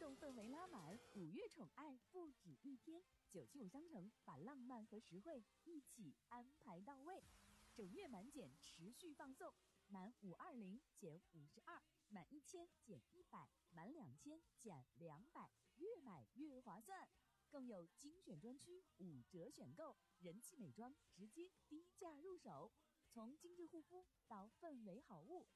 动氛围拉满，5月宠爱不止一天。975商城把浪漫和实惠一起安排到位，整月满减持续放送，满520减52，满1000减100，满2000减200，越买越划算。更有精选专区5折选购，人气美妆直接低价入手。从精致护肤到氛围好物，